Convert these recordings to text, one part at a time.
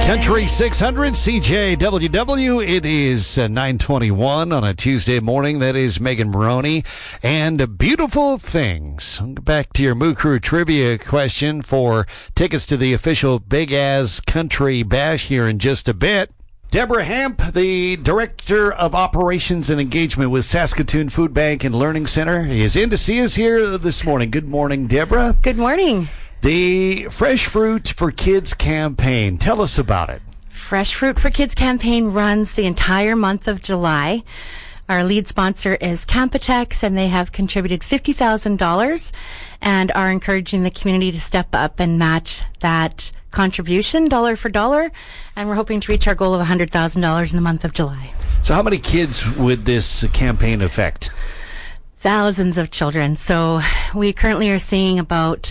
Country 600 CJWW. It is 9:21 on a Tuesday morning. That is Megan Maroney and Beautiful Things. Back to your Moo Crew trivia question for tickets to the official Big As Country Bash here in just a bit. Deborah Hamp, the Director of Operations and Engagement with Saskatoon Food Bank and Learning Center, is in to see us here this morning. Good morning, Deborah. Good morning. The Fresh Fruit for Kids campaign. Tell us about it. Fresh Fruit for Kids campaign runs the entire month of July. Our lead sponsor is Campotex, and they have contributed $50,000 and are encouraging the community to step up and match that contribution dollar for dollar. And we're hoping to reach our goal of $100,000 in the month of July. So how many kids would this campaign affect? Thousands of children. So we currently are seeing about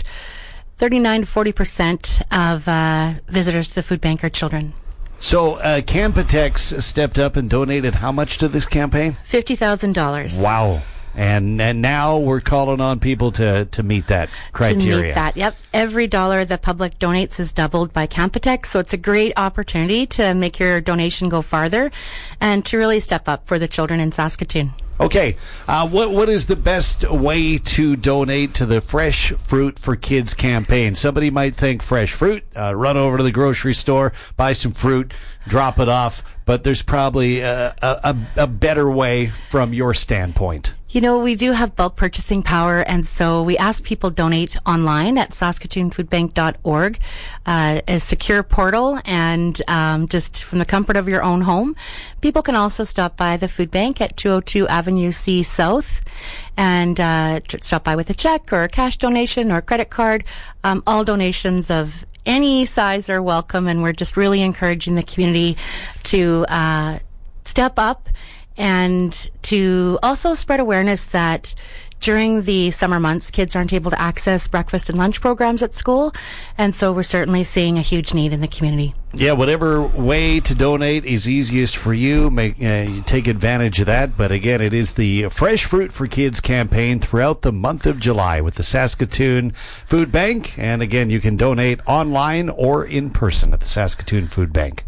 39 to 40% of visitors to the food bank are children. So Campotex stepped up and donated how much to this campaign? $50,000. Wow. And now we're calling on people to meet that criteria. To meet that, yep. Every dollar the public donates is doubled by Campotex, so it's a great opportunity to make your donation go farther and to really step up for the children in Saskatoon. Okay, what is the best way to donate to the Fresh Fruit for Kids campaign? Somebody might think fresh fruit, run over to the grocery store, buy some fruit, drop it off, but there's probably a better way from your standpoint. You know, we do have bulk purchasing power, and so we ask people donate online at saskatoonfoodbank.org, a secure portal, and just from the comfort of your own home. People can also stop by the food bank at 202 Avenue C South and stop by with a check or a cash donation or a credit card. All donations of any size are welcome, and we're just really encouraging the community to step up and to also spread awareness that during the summer months, kids aren't able to access breakfast and lunch programs at school. And so we're certainly seeing a huge need in the community. Yeah, whatever way to donate is easiest for you. You take advantage of that. But again, it is the Fresh Fruit for Kids campaign throughout the month of July with the Saskatoon Food Bank. And again, you can donate online or in person at the Saskatoon Food Bank.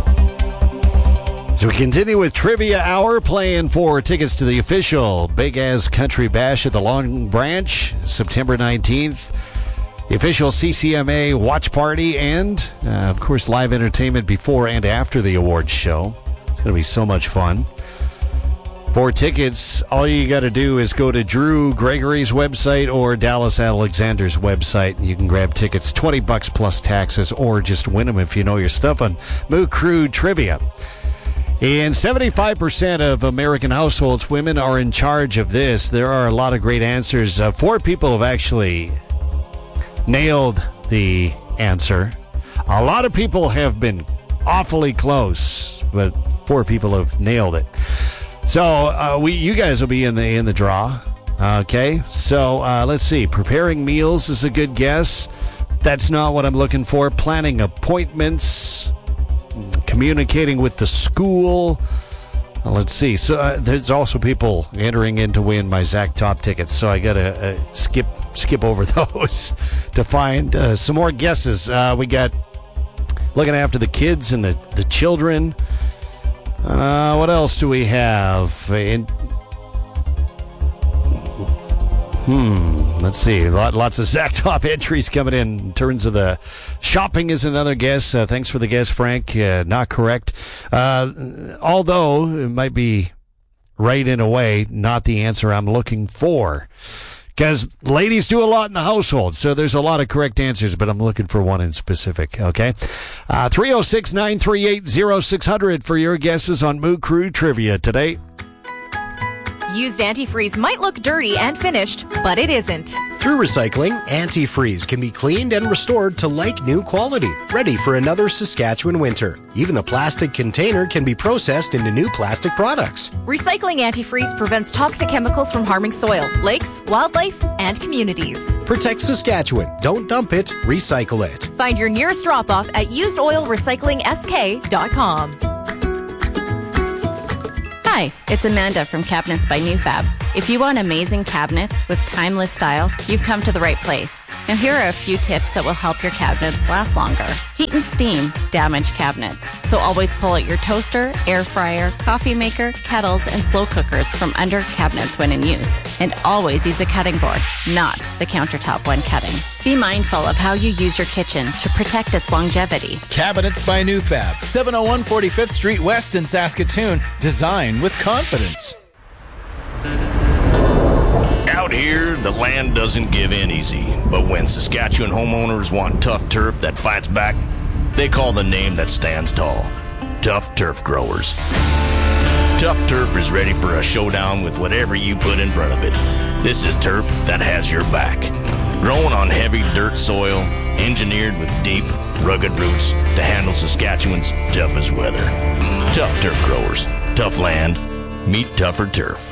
So we continue with Trivia Hour, playing for tickets to the official Big As Country Bash at the Long Branch, September 19th. The official CCMA watch party and, of course, live entertainment before and after the awards show. It's going to be so much fun. For tickets, all you got to do is go to Drew Gregory's website or Dallas Alexander's website. You can grab tickets, $20 plus taxes, or just win them if you know your stuff on Moo Crew Trivia. In 75% of American households, women are in charge of this. There are a lot of great answers. 4 people have actually nailed the answer. A lot of people have been awfully close, but 4 people have nailed it. So you guys will be in the draw. Okay, so let's see. Preparing meals is a good guess. That's not what I'm looking for. Planning appointments. Communicating with the school. Let's see. So there's also people entering in to win my Zach Top tickets. So I got to skip over those to find some more guesses. We got looking after the kids and the children. What else do we have? Let's see. Lots of Zach Top entries coming in terms of the shopping is another guess. Thanks for the guess, Frank. Not correct. Although it might be right in a way, not the answer I'm looking for. Because ladies do a lot in the household, so there's a lot of correct answers, but I'm looking for one in specific, okay? 306-938-0600 for your guesses on Moo Crew Trivia today. Used antifreeze might look dirty and finished, but it isn't. Through recycling, antifreeze can be cleaned and restored to like new quality, ready for another Saskatchewan winter. Even the plastic container can be processed into new plastic products. Recycling antifreeze prevents toxic chemicals from harming soil, lakes, wildlife, and communities. Protect Saskatchewan. Don't dump it, recycle it. Find your nearest drop-off at usedoilrecyclingsk.com. Hi, it's Amanda from Cabinets by Newfab. If you want amazing cabinets with timeless style, you've come to the right place. Now here are a few tips that will help your cabinets last longer. Heat and steam damage cabinets, so always pull out your toaster, air fryer, coffee maker, kettles, and slow cookers from under cabinets when in use. And always use a cutting board, not the countertop when cutting. Be mindful of how you use your kitchen to protect its longevity. Cabinets by Newfab, 701 45th Street West in Saskatoon. Design with confidence. Out here, the land doesn't give in easy. But when Saskatchewan homeowners want tough turf that fights back, they call the name that stands tall. Tough Turf Growers. Tough Turf is ready for a showdown with whatever you put in front of it. This is turf that has your back. Grown on heavy dirt soil, engineered with deep, rugged roots to handle Saskatchewan's toughest weather. Tough Turf Growers. Tough land. Meet tougher turf.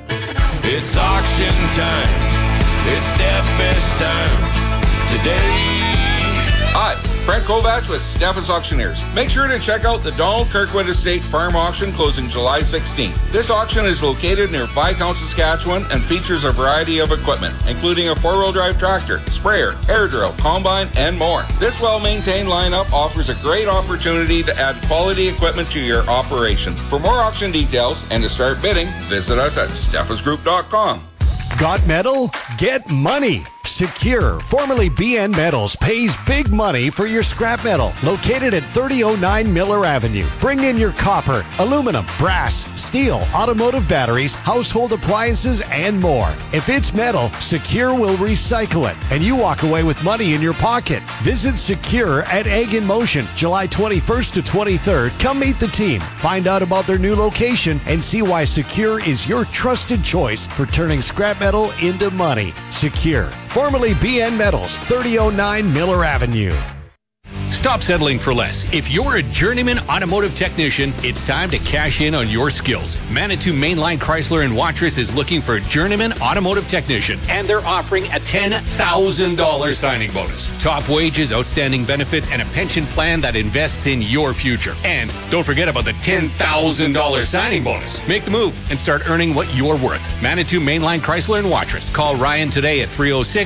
It's auction time. It's Steffes time. Today. Hi, Frank Kovacs with Steffes Auctioneers. Make sure to check out the Donald Kirkwood Estate Farm Auction closing July 16th. This auction is located near Viscount, Saskatchewan and features a variety of equipment, including a four-wheel drive tractor, sprayer, air drill, combine, and more. This well-maintained lineup offers a great opportunity to add quality equipment to your operation. For more auction details and to start bidding, visit us at steffesgroup.com. Got metal? Get money. Secure, formerly BN Metals, pays big money for your scrap metal. Located at 3009 Miller Avenue. Bring in your copper, aluminum, brass, steel, automotive batteries, household appliances, and more. If it's metal, Secure will recycle it, and you walk away with money in your pocket. Visit Secure at Egg in Motion, July 21st to 23rd. Come meet the team, find out about their new location, and see why Secure is your trusted choice for turning scrap metal into money. Secure, formerly BN Metals, 3009 Miller Avenue. Stop settling for less. If you're a journeyman automotive technician, it's time to cash in on your skills. Manitou Mainline Chrysler and Watrous is looking for a journeyman automotive technician, and they're offering a $10,000 signing bonus. Top wages, outstanding benefits, and a pension plan that invests in your future. And don't forget about the $10,000 signing bonus. Make the move and start earning what you're worth. Manitou Mainline Chrysler and Watrous. Call Ryan today at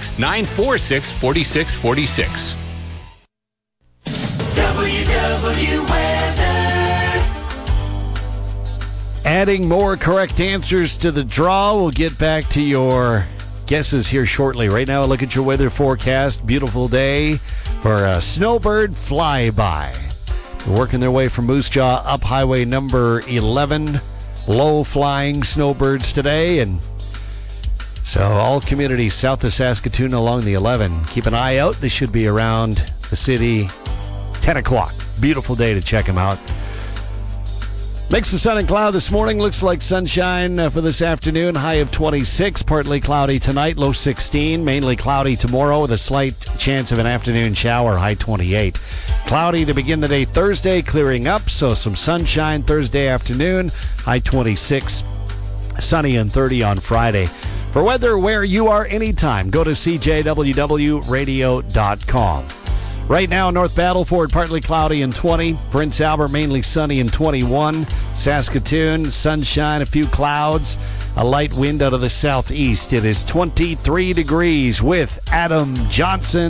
306-946-4646. WW Weather. Adding more correct answers to the draw. We'll get back to your guesses here shortly. Right now, look at your weather forecast. Beautiful day for a snowbird flyby. They're working their way from Moose Jaw up Highway number 11. Low-flying snowbirds today, and so all communities south of Saskatoon along the 11. Keep an eye out. They should be around the city 10 o'clock. Beautiful day to check them out. Mix of sun and cloud this morning. Looks like sunshine for this afternoon. High of 26. Partly cloudy tonight. Low 16. Mainly cloudy tomorrow with a slight chance of an afternoon shower. High 28. Cloudy to begin the day Thursday. Clearing up. So some sunshine Thursday afternoon. High 26. Sunny and 30 on Friday. For weather where you are anytime, go to CJWWradio.com. Right now, North Battleford, partly cloudy and 20. Prince Albert, mainly sunny and 21. Saskatoon, sunshine, a few clouds. A light wind out of the southeast. It is 23 degrees with Adam Johnson.